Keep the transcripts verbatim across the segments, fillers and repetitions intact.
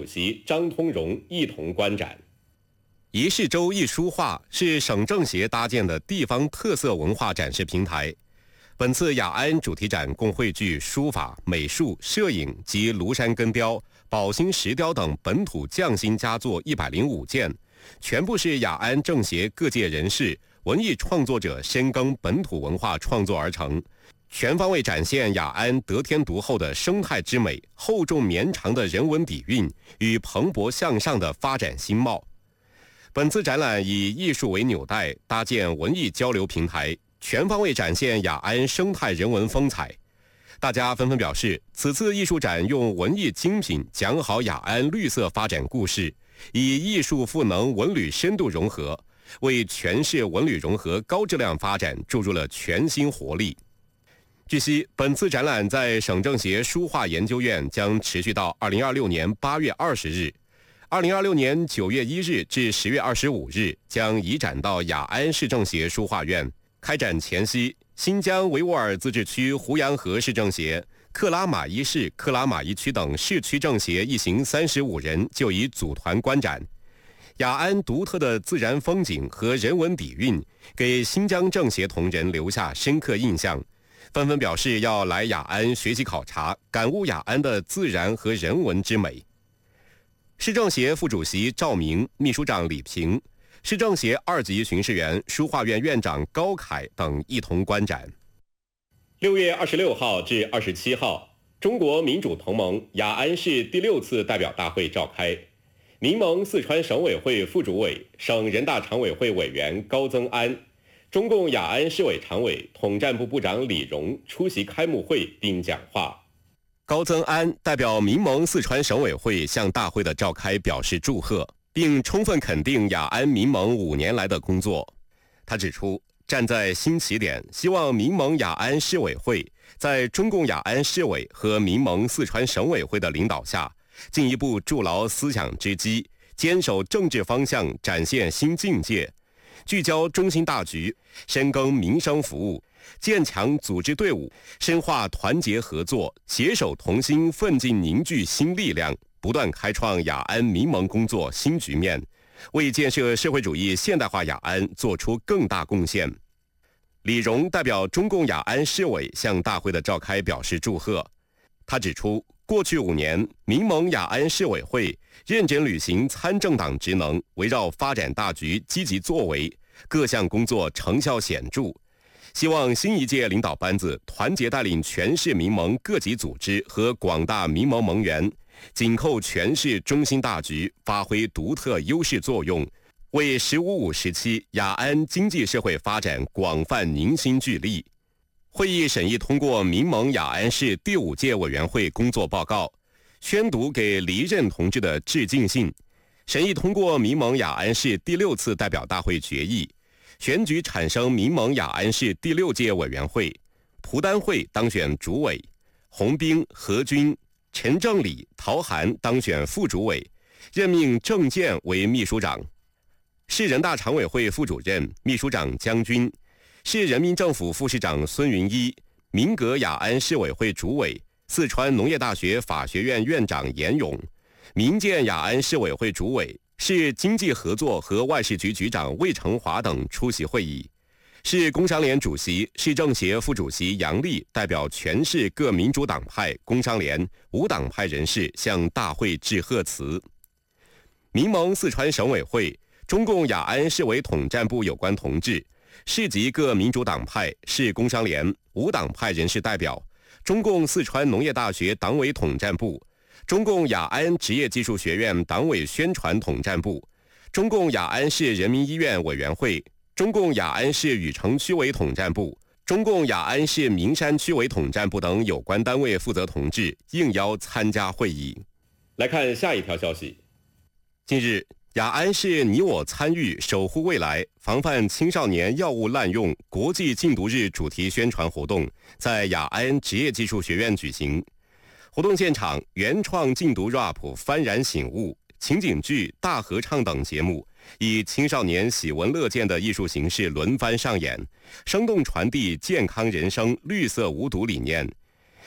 主席张通荣一同观展。 一市州一书画是省政协搭建的地方特色文化展示平台。本次雅安主题展共汇聚书法、美术、摄影及庐山根雕、宝兴石雕等本土匠心佳作一百零五件，全部是雅安政协各界人士、文艺创作者深耕本土文化创作而成，全方位展现雅安得天独厚的生态之美、厚重绵长的人文底蕴与蓬勃向上的发展新貌。本次展览以艺术为纽带，搭建文艺交流平台，全方位展现雅安生态人文风采。大家纷纷表示，此次艺术展用文艺精品讲好雅安绿色发展故事，以艺术赋能文旅深度融合，为全市文旅融合高质量发展注入了全新活力。据悉，本次展览在省政协书画研究院将持续到二零二六年八月二十日，二零二六年九月一日至十月二十五日将移展到雅安市政协书画院。开展前夕，新疆维吾尔自治区胡杨河市政协、克拉玛依市、克拉玛依区等市区政协一行三十五人就已组团观展。雅安独特的自然风景和人文底蕴，给新疆政协同仁留下深刻印象，纷纷表示要来雅安学习考察，感悟雅安的自然和人文之美。市政协副主席赵明、秘书长李平、市政协二级巡视员、书画院院长高凯等一同观展。 六月二十六号至二十七号，中国民主同盟雅安市第六次代表大会召开。民盟四川省委会副主委、省人大常委会委员高增安，中共雅安市委常委、统战部部长李荣出席开幕会并讲话。 高增安代表民盟四川省委会向大会的召开表示祝贺，并充分肯定雅安民盟五年来的工作。他指出，站在新起点，希望民盟雅安市委会在中共雅安市委和民盟四川省委会的领导下，进一步筑牢思想之基，坚守政治方向，展现新境界，聚焦中心大局，深耕民生服务，建强组织队伍，深化团结合作，携手同心，奋进凝聚新力量，不断开创雅安民盟工作新局面，为建设社会主义现代化雅安做出更大贡献。李荣代表中共雅安市委向大会的召开表示祝贺。他指出，过去五年，民盟雅安市委会认真履行参政党职能，围绕发展大局积极作为，各项工作成效显著。希望新一届领导班子团结带领全市民盟各级组织和广大民盟盟员，紧扣全市中心大局，发挥独特优势作用，为“十五五”时期雅安经济社会发展广泛凝心聚力。会议审议通过民盟雅安市第五届委员会工作报告，宣读给黎任同志的致敬信，审议通过民盟雅安市第六次代表大会决议，选举产生民盟雅安市第六届委员会，蒲丹会当选主委，洪兵、何军、陈正礼、陶涵当选副主委，任命郑健为秘书长。市人大常委会副主任、秘书长江军，市人民政府副市长孙云一，民革雅安市委会主委，四川农业大学法学院院长严勇，民建雅安市委会主委，市经济合作和外事局局长魏成华等出席会议。市工商联主席、市政协副主席杨丽代表全市各民主党派、工商联、无党派人士向大会致贺词。民盟四川省委会、中共雅安市委统战部有关同志，市级各民主党派、市工商联、无党派人士代表，中共四川农业大学党委统战部，中共雅安职业技术学院党委宣传统战部，中共雅安市人民医院委员会，中共雅安市禹城区委统战部，中共雅安市名山区委统战部等有关单位负责同志应邀参加会议。 来看下一条消息。 近日，雅安市你我参与守护未来防范青少年药物滥用国际禁毒日主题宣传活动在雅安职业技术学院举行。活动现场，原创禁毒 rap 幡然醒悟、情景剧、大合唱等节目以青少年喜闻乐见的艺术形式轮番上演，生动传递健康人生、绿色无毒理念。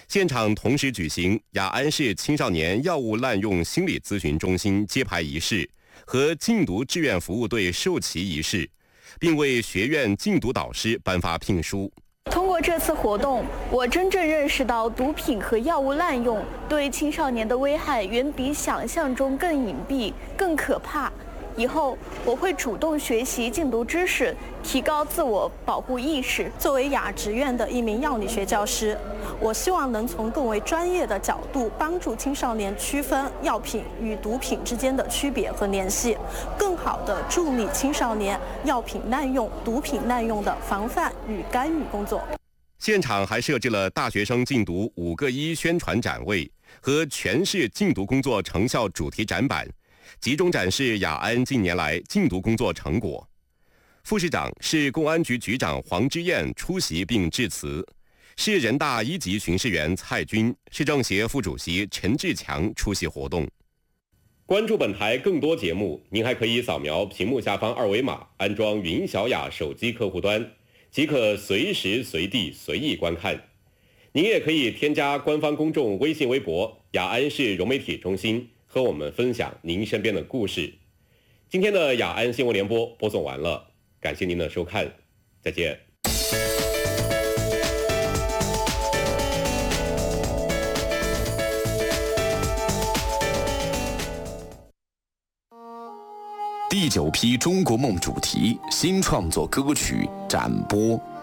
现场同时举行雅安市青少年药物滥用心理咨询中心揭牌仪式和禁毒志愿服务队授旗仪式，并为学院禁毒导师颁发聘书。 通过这次活动，我真正认识到毒品和药物滥用对青少年的危害远比想象中更隐蔽、更可怕。以后我会主动学习禁毒知识，提高自我保护意识。 作为雅职院的一名药理学教师，我希望能从更为专业的角度帮助青少年区分药品与毒品之间的区别和联系，更好地助力青少年药品滥用、毒品滥用的防范与干预工作。 现场还设置了大学生禁毒五个一宣传展位和全市禁毒工作成效主题展板，集中展示雅安近年来禁毒工作成果。副市长、市公安局局长黄之燕出席并致辞，市人大一级巡视员蔡军、市政协副主席陈志强出席活动。 关注本台更多节目，您还可以扫描屏幕下方二维码，安装云小雅手机客户端，即可随时随地随意观看。您也可以添加官方公众微信微博雅安市融媒体中心，和我们分享您身边的故事。今天的雅安新闻联播播送完了，感谢您的收看，再见。 第九批中国梦主题新创作歌曲展播。